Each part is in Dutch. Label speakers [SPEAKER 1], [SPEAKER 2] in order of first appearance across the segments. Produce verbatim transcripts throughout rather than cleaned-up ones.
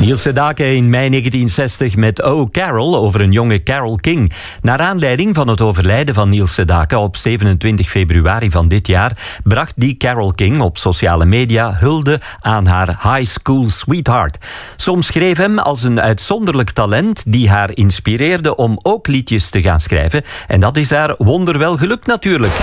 [SPEAKER 1] Neil Sedaka in mei negentien zestig met Oh Carol over een jonge Carole King. Naar aanleiding van het overlijden van Neil Sedaka op zevenentwintig februari van dit jaar bracht die Carole King op sociale media hulde aan haar high school sweetheart. Ze omschreef hem als een uitzonderlijk talent die haar inspireerde om ook liedjes te gaan schrijven. En dat is haar wonderwel gelukt natuurlijk.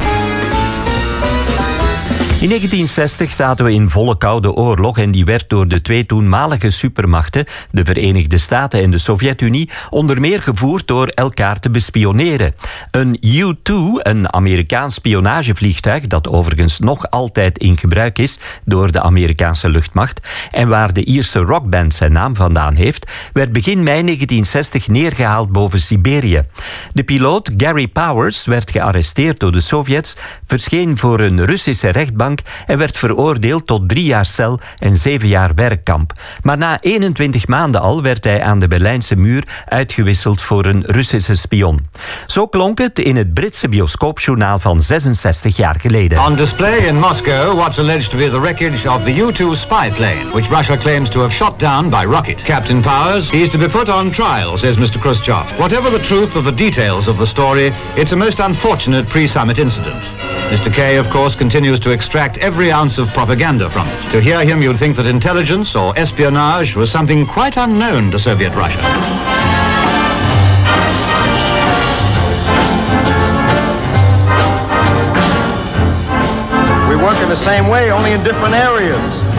[SPEAKER 1] In negentien zestig zaten we in volle Koude Oorlog en die werd door de twee toenmalige supermachten, de Verenigde Staten en de Sovjet-Unie, onder meer gevoerd door elkaar te bespioneren. Een U twee, een Amerikaans spionagevliegtuig, dat overigens nog altijd in gebruik is door de Amerikaanse luchtmacht en waar de Ierse rockband zijn naam vandaan heeft, werd begin mei negentien zestig neergehaald boven Siberië. De piloot Gary Powers werd gearresteerd door de Sovjets, verscheen voor een Russische rechtbank en werd veroordeeld tot drie jaar cel en zeven jaar werkkamp. Maar na eenentwintig maanden al werd hij aan de Berlijnse muur uitgewisseld voor een Russische spion. Zo klonk het in het Britse bioscoopjournaal van zesenzestig jaar geleden.
[SPEAKER 2] On display in Moscow what's alleged to be the wreckage of the U two spy plane, which Russia claims to have shot down by rocket. Captain Powers, he is to be put on trial, says Mister Khrushchev. Whatever the truth of the details of the story, it's a most unfortunate pre-summit incident. Mister K, of course, continues to extract every ounce of propaganda from it. To hear him, you'd think that intelligence or espionage was something quite unknown to Soviet Russia.
[SPEAKER 3] We work in the same way, only in different areas.